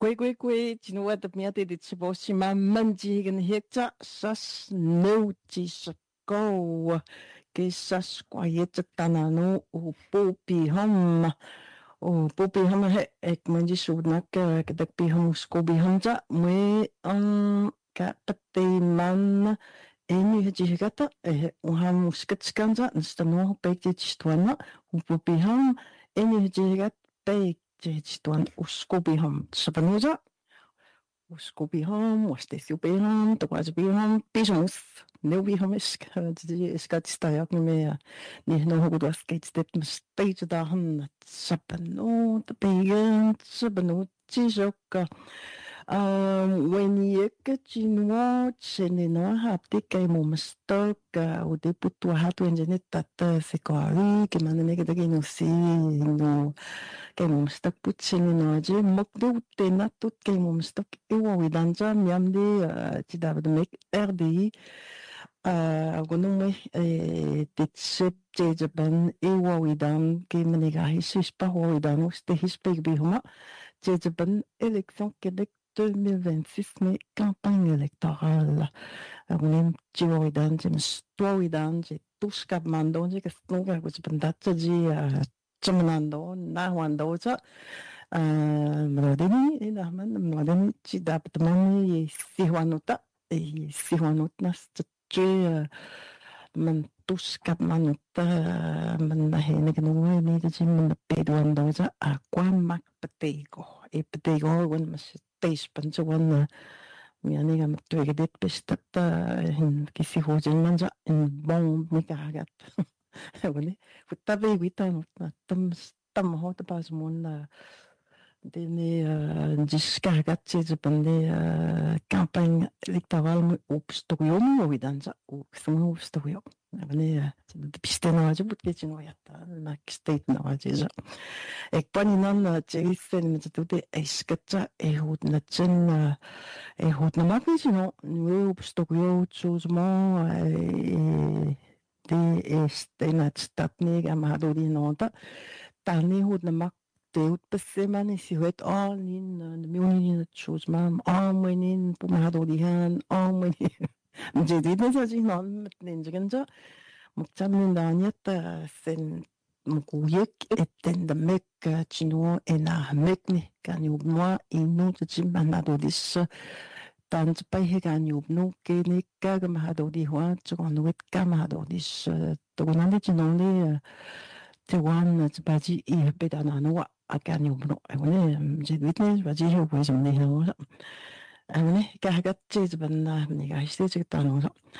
Kwe, tu know what, mia te dit sibo si ma manji gan hekta sas no ti go ke sas kwa yeta tanano o popi ham o popi ham he ek manji sudnak ke dak pi ham skobi hamja me ka pate man eni he jigata o ham sketskanja nstano pe ti stwana o popi ham eni he jigat pe Tuan uskobiham sapanuja uskobiham wastesiubiham tawajbiham pijamus neubiham iskatistayak me ni no hogudas skates stage dahan sapanu the pagan sapanu tijoka when yekachino chenino hapti kay mumastok o de putu hatu enjenet tata sekari que manene que dagi no si no kay mumastok putsenino aje mokdo tena tut kay mumastok ewa widanja miamde tidabad mek RDI gonong me titsep jejaban ewa widan que manega hispa widan uste hispek bihuma jejaban élection Québec 2026 mais campagne électorale. On est Tiroidan, j'ai Stroidan, j'ai tout ce qu'a demandé, j'ai qu'est-ce qu'on a besoin de Chamanando, Nawando, Mladeni, et Naman, Mladeni, Chidaptamani, et Sihuanuta, et Sihuanutnas, man tous cap manuta man hene gnu ni de jim man peduan doza aqua mak petego e petego wan mas tes pancho wan mi aniga matwege det pestata hin kisi hojin manja in bon mi kagat wani futabe witan tam hot pas mon dene diskagat je bande campagne électorale obstoyom widanza o ksumu obstoyom wani pistena aje butke no yatta na state na aje ek paninan chegisen met tutte eskatsa e hot na chen e hot na makisino nu obstoyo chuzmo de stena statne gamadori nota tani hot na mak Teut peseman si het all in de miljoenen shows mam almenin pumadorihan almenin jadi na sa jinon met ninjgenja mukchamin danyata sen mukuyek eten de mek chino ena mekni kan yubnoa inu tjimanadodis tan pai kan yubno kenik ka mahadodi hwa chonwet ka mahadodis togonande chinonde Tewan baji I bedananoa akan yubno awne jedwitne baji ho jomne ho awne kahagat jezbanna niga histe tano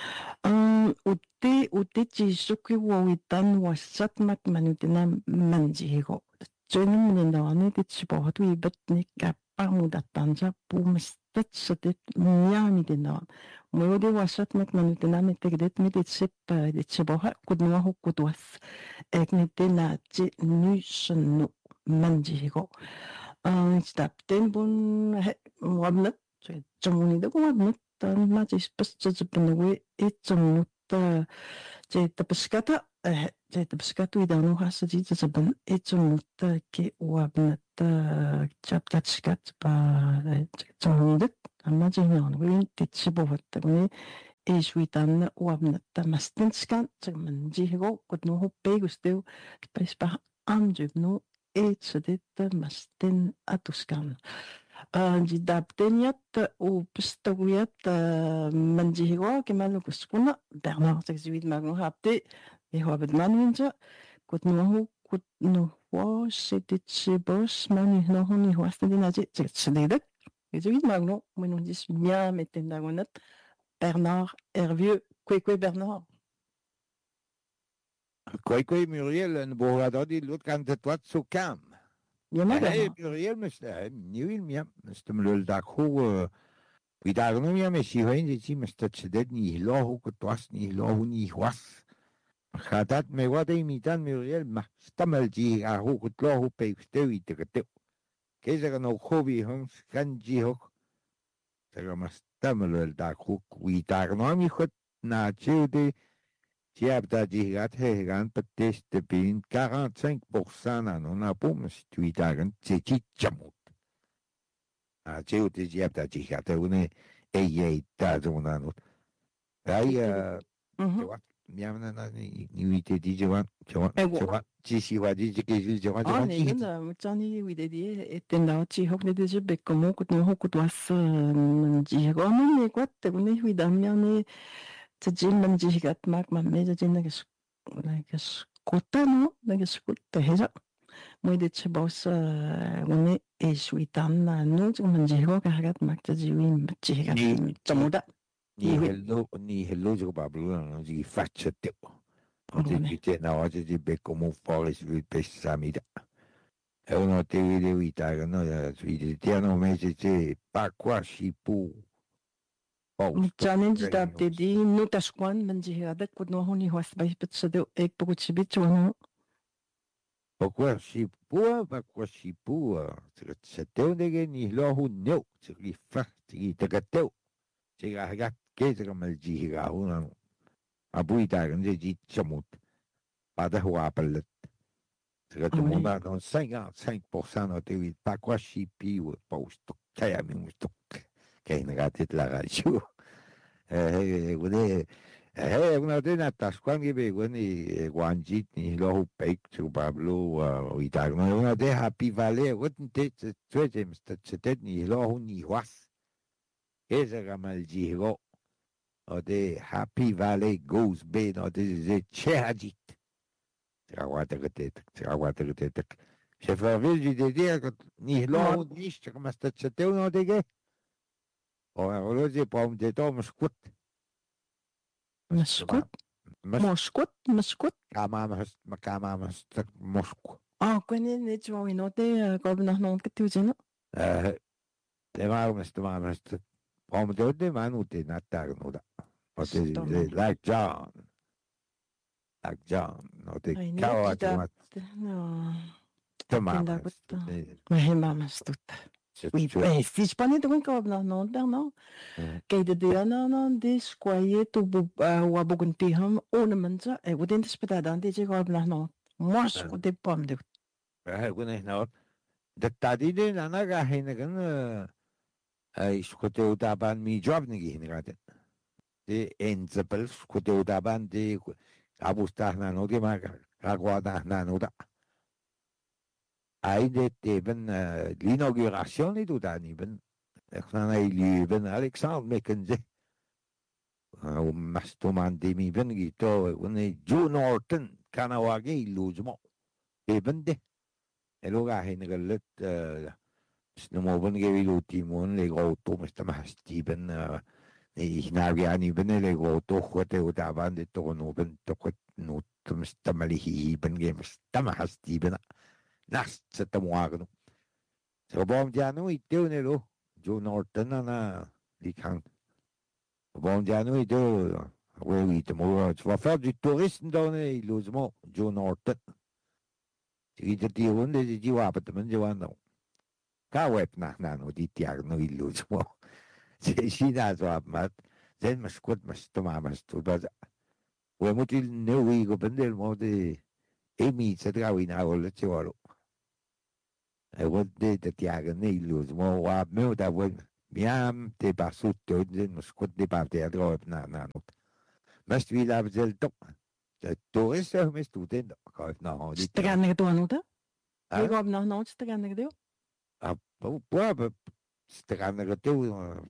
utti chi sukwi witan wasat mat manutina manjigo jenim nenda ane tichibo hatu ibetni kapamudatan pumastat satet miami dena moyode wasat mat manutina metegdet mititsep ditchibo kudnuwa hukudwas eknitena chi nusnu manjigo stapten bun wabnat jomuni de wabnat ma jispas jipnawe itjamut jetapaskata jetapaskatu idanu hasaji jaban itjamut ke wabnat chaptatskat pa jomuni amma jingnon win titsibo watne Iswitan wabnat mastinskan manjigo kudnu pegusteu pespa amjubnu etsedet mastin atuskan jidapteniat u pistawiyat manjigo kemanu kuskuna Bernard Sexuit magno hapte e hobbit manwinja kudnu wa seditsibos mani no honi wastedinaje tsededet Sexuit magno menundis mia metendagonat Bernard Hervieux, Kwekwe Bernard. Kwekwe Muriel en bohradodi lutkan tetwat sukam. Hey Muriel miste niwil miam miste mlul dakho vidagno miam si hoin ji miste tsedet ni lohu kutwas ni lohu ni hwas. Khadat me wade imitan Muriel ma stamel ji ahu kutlohu pe stewi tekete. Keza no khobi hon kanji hok. Sega mas Tamil dakuk widagnomi khut na cheude tiabda digat hegan peteste bin 45% anona bums tuidagen tjechamut. j'ai eu des diables à dire, on est ayé dans un autre. Là, tu vois, bien, ni était dit, tu vois, si, ouais, dit que je vois, nee, Johnny, wie die, den Lauchi, hock nicht, das ist bekommen, gut, noch gut, was, die, man, ne, gut, der, ne, wie dann, ja, ne, zu Jim, man, die, gat, mag, man, me, Jim, nages, kota, no, nages, kota, heza, moi, de, che, boss, ne, suitan, no, man, die, hock, gat, mag, Jim, die, gat, tamuda. Ni hello, je pas bleu, je faccia te. On dit, na, oggi di becco fuori sul pessamida. E uno te vede vita, no, sui ti hanno messo te, pa qua si può. Challenge da dedi no tashkwan manji ada kut no honi was bai pitsado ek poku chibi chwana. Pa qua si può, se te un dege ni lo hun no, se li fa, ti te gatto. Se ga gat che se come il giga una. A buita che ne ji chamut. Pada hua pellet. Se ga tu na non 5% te vi pa qua si più posto. Che a mi musto. Che ne gatit la radio. Una dena tasquan che begoni guanjit ni lo pek su Pablo Itagno una de happy valley wouldn't it twedem stet ni lo ni was esa gamal jigo o de happy valley goes bed o de chehajit trawata getet se vervilji de dia ni lo ni come stet uno de ge o lo je pom de tom skut Moskut? Moskut? Kamamas, Moskou. Ah, kwenye ne chwa wino te kob na non ke tujeno. Det var mest om det var nog det natten da. Och det like John, och det kawa att tamam. Mahimamas tut. Oui, si je prenais de kob na non Bernard. Kijk de diana de squaye to wa bogun piham ornamenta e within the spita dan de kob na non. Mos ko de pom de. Kuna na dat tadi de nana ga hina kan skote utaban mi job ni hina ga de enzapel skote utaban de abusta na no de ma agwa na no da. Hij deed even l'inaugurazione doet daar niet. Ik ga even Alexander Meckenze. Mastoman de mi ben gito. Wanneer Joe Norton Kanawage illusion. Even de. En ook hij negelet. Snomoven gewi lutimon lego to mesta mastiben. Ik nou ja niet ben lego toch wat hij daar van de tono ben toch het not mesta malihi ben gemesta mastiben. Nas sa tamuagano. Sa bom janu ito nilo. Joe Norton na likang. Bom janu ito. We ito mo. Sa fad di touristen doon ilus mo. Joe Norton. Sige ti hunde di jiwapat man jawan no. Kawet na no di tiag no ilus mo. Si na so amat. Then maskot mas tumamas to ba. We mo til no we go bandel mo de emi sa gawin awol chewalo. What did the Tiagan Nilus more what milk that would miam de basut in Muscut de Bate drop na. Must we have the top? The tourist of Miss Student, no, Staganig donuda? You go no no staganig do? Bob Staganig do.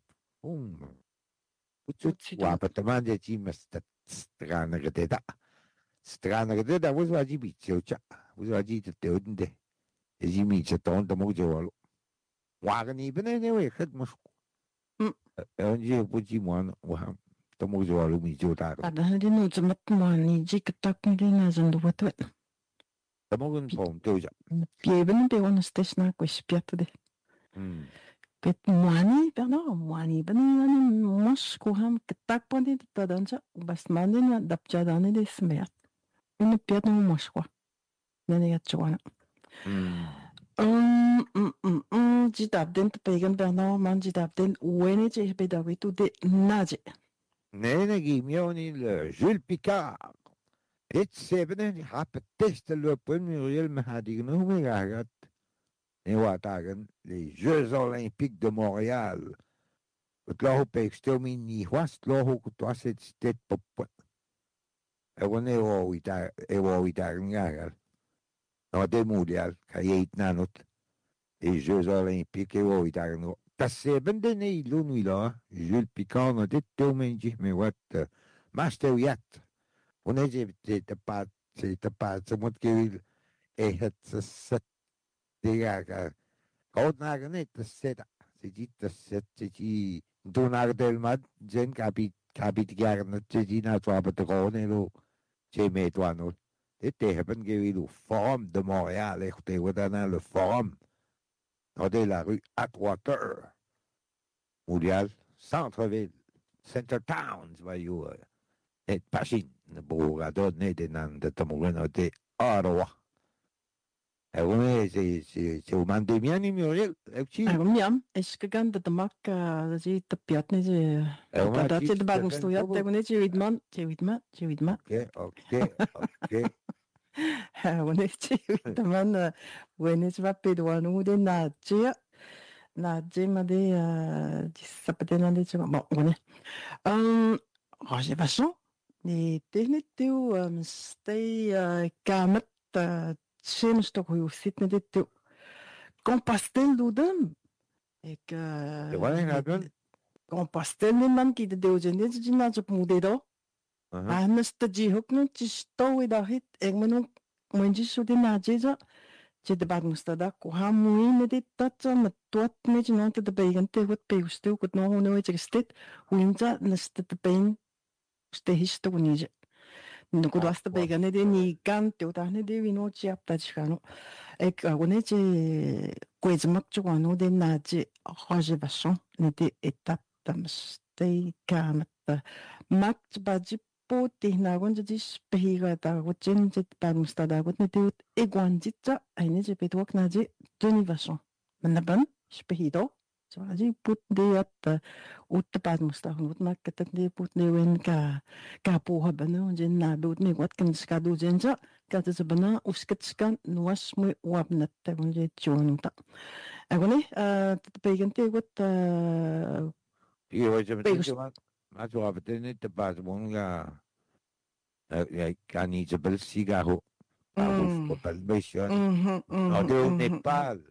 But the man that you must Staganig did that. Staganig did that was what you beat so was what you did. Je meet je toont, dan moet je wel. Wagen niet beneden weg, het moest. En je moet je man, dan moet je wel met je daar. Dat is die nooit met man, niet je tak niet in als een wat wat. Dan moet een pom toe. Je bent bij ons steeds naar kwijt de. Pet mani, Bernard, mani, ben Moskou ham tak pandi dat dan zo, best man dat je dan niet is meer. In de pet naar Moskou. Dan je het zo. Jidabden pegan Bernard man jidabden wene je bedawi to de naje. Nee, Guimioni, Jules Picard. Het 7 hap test le Muriel me had ik nog meer gehad. les Jeux Olympiques de Montréal. Là, ni was, là, toi, c'était pas. On est au Italie, no de mondial, kayait nanot, les Jeux Olympiques et au Italie. T'as ben de ne l'un là, Jules Picard, no de teumenji, mais what, master yat. On est pas, c'est pas, c'est moi qui est set, quand on a gagné, c'est dit, c'est dit, ton ardel mad, jen capit garne, c'est dit, n'a pas de gros, j'ai mis toi, non. C'était le Forum de Montréal, écoutez, le Forum, dans la rue Atwater, Montréal, centre-ville, Center Towns, voyons, et Pachine, Bourgadon, de Tamourin, de Ottawa. C'est au Mandémian, Muriel, Miam, est-ce que quand tu marques, j'ai tapé, j'ai tapé de bague, je j'ai Widman. Ok. On est Widman, on est pas pédouanou de Nadja. Nadja m'a dit, ça peut être un des bon, on est. Roger Vachon, les techniques, c'était, kamet, chez je te réussis, mais des tout. Compastel d'Oudem. Ik compastel ni man ki de deugende de na op mudedo. Anas te jihok no chisto ida hit ek meno mwenji so de na jeja. Je de bag mustada ko ha mui ne de tatsa ma tuat ne je no te de begante wat pe ustu kot no no et gestet. Winja neste te pen ste histo nije. No ko wasta begane de ni kan te uta ne de vino chi apta chikano. Ek agone je kwezmak chwano de naje roje vachon ne de etap tamste kamat mak baji poti na gon je spiga ta gochen je pamsta da got ne de egwanjitza aine je petwak naje toni vachon manaban spido so aji put de at ut pamsta got mak ket de put ne wen ka po ha banu je na dut ne wat kan ska du jenja Kata sebenarnya usketskan nuas mui uap nette kun je chunuta. Aku ni pegan te gut Iyo, mas uap te te pas monga kani jebel sigaho. Aruf kopal besyon. Ode Nepal.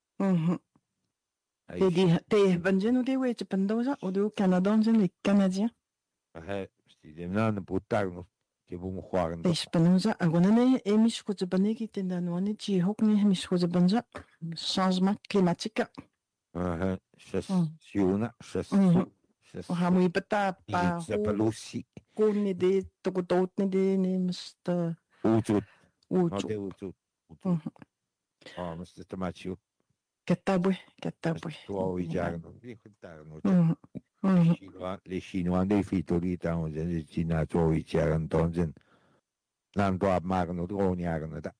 Te banjen ou te we te pendoza ou de Canadien les Canadiens. Si dem nan putar no. Espanosa, agora ne emisco de banegi tenda no ne ti hok ne emisco de banja changement climatique. Siuna, Hamui bata pa Zapalusi. Ko ne de tokotot ne de ne mista Utut. Utut. Mr. Tamachu. Katabwe. Tuo i jarno. Les Chinois, les Fitolita, on dit China, tuo i jarno, tonzen. Nan doab maken no droon jaren da.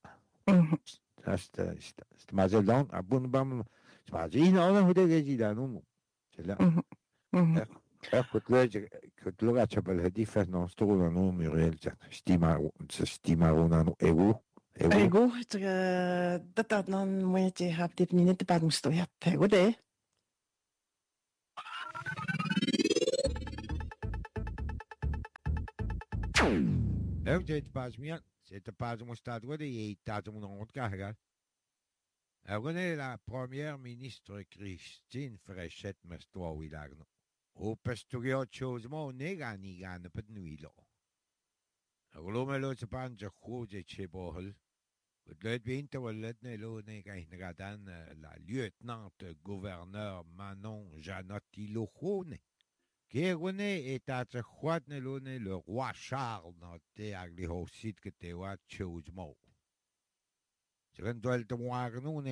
St mazel dan abun bam smazi no hoe de geji da no. Cela. Kut loga chapel hedi fer no sto no Muriel chat. Stima una no ego. Ego, dat dan moet je hebt dit niet te pakken sto ja. Ego de. C'est pas mon stade et il t'a mon honte carrégal. Elle la première ministre Christine Fréchette Mestoa Wilagno. Au pastorio chose mon nega ni gane pas de nuit là. L'homme se panje chose chez Bohel. Le winter le ne nega in la lieutenant gouverneur Manon Janotti Lochone. Kerone est à le roi Charles noté à l'hossit que te wa chose mo. Je dois te voir nous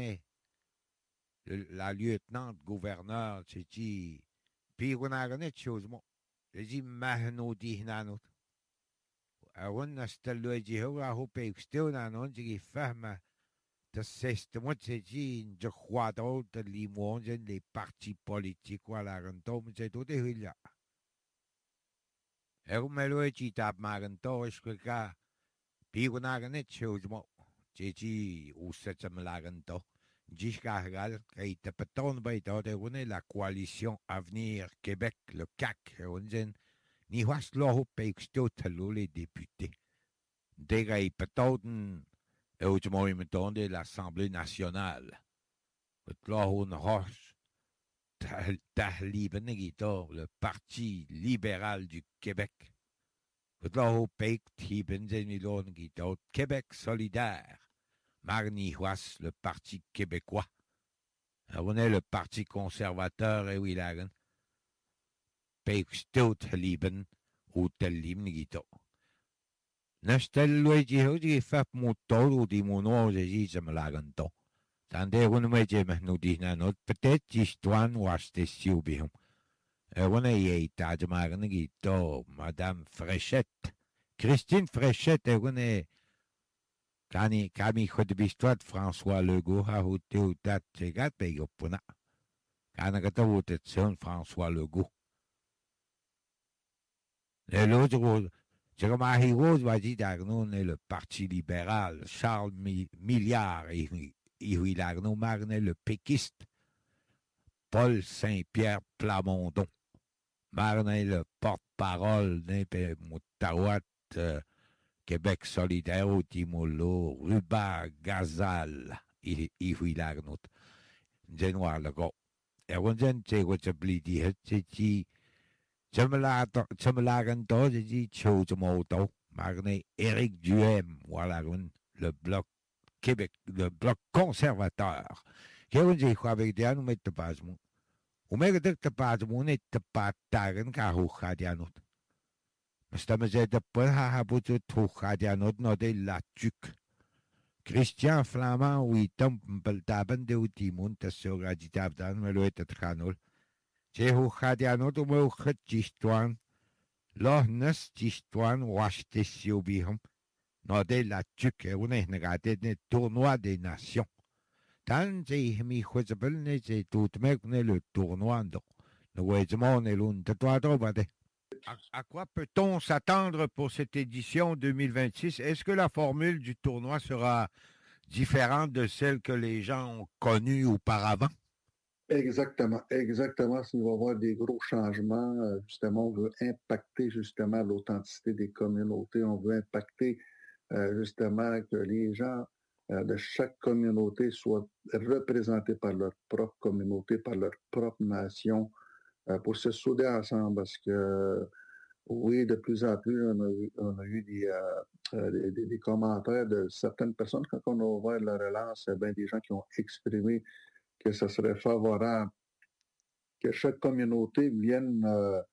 la lieutenant gouverneur c'est dit puis on a gagné chose mo. Je dis mahno di nanot. On a stello di hoa hope still nanon di femme de c'est moi c'est dit je crois d'autres limons les partis politiques voilà random c'est tout est là. Melo ci tap maken to is ka pi ko na net shows mo ci usa sa malagan to Giscard, qui était peut-être la coalition Avenir Québec, le CAC, ni was l'eau peixto les députés. Déjà, peut-être, de l'Assemblée nationale. Le Parti libéral du Québec. Québec solidaire. Marni Huas, le Parti québécois. On est le Parti conservateur et Willagen. Peixtot lieben ou tel limnigito. Nestel Luigi fait moto ou di mono, j'ai dit, me laganto. Tandis qu'on me dit, nous dit, peut-être, j'toine ou acheter siubium. On est tadmagnito, Madame Fréchette. Christine Fréchette, on est. Kami khudbistwat François Legault a houté ou tat chegat pegopuna. Kanagata houté son François Legault. Et l'autre, c'est comme Rose va dire d'Arnaud, le Parti libéral, Charles Milliard, et Arnaud Marne, le péquiste, Paul Saint-Pierre Plamondon, Marne, le porte-parole d'un Moutawat, Québec solidaire au Timolo, Ruba Gazal, Ihuilarnot, Genoir le go. Et on dit, c'est quoi ce blidi, c'est qui, je me l'agan to, j'ai dit, chose moto, Marne, Éric Duhem, voilà, le bloc Québec, le bloc conservateur. Qui on dit, quoi, avec des anneaux, mais te pas, ou mais que te pas, mon et te pas, tagen, car ou khadianot. Estamos a depois a botu tuchadianot no de la tuc. Christian Flamand, oui, tom peltaben de utimun, te soga ditabdan, me lo et tranol. Je huchadianot o me uchet gistuan. Loh nes gistuan washte siobihum. No de la tuc, e une negate de tournoi des nations. Tan je mi chutzabel ne je tout mek ne le tournoi do. Le wezmon e l'un te toi dobade. À quoi peut-on s'attendre pour cette édition 2026? Est-ce que la formule du tournoi sera différente de celle que les gens ont connue auparavant? Exactement. Il va y avoir des gros changements. Justement, on veut impacter justement l'authenticité des communautés. On veut impacter justement que les gens de chaque communauté soient représentés par leur propre communauté, par leur propre nation, pour se souder ensemble parce que oui, de plus en plus, on a eu des commentaires de certaines personnes quand on a ouvert la relance, des gens qui ont exprimé que ce serait favorable que chaque communauté vienne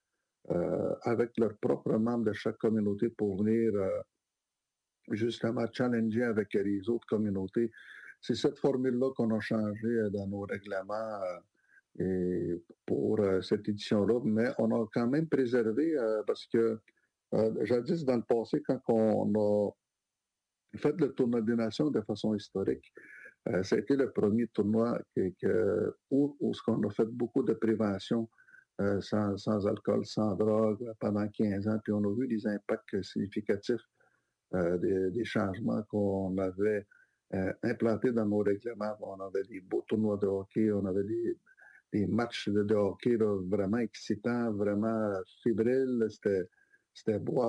avec leurs propres membres de chaque communauté pour venir justement challenger avec les autres communautés. C'est cette formule-là qu'on a changée dans nos règlements et pour cette édition-là, mais on a quand même préservé parce que jadis, dans le passé, quand on a fait le tournoi des nations de façon historique, ça a été le premier tournoi où on a fait beaucoup de prévention sans alcool, sans drogue pendant 15 ans, puis on a vu des impacts significatifs des changements qu'on avait implantés dans nos règlements. On avait des beaux tournois de hockey, on avait des matchs de hockey là, vraiment excitants, vraiment fébriles. C'était beau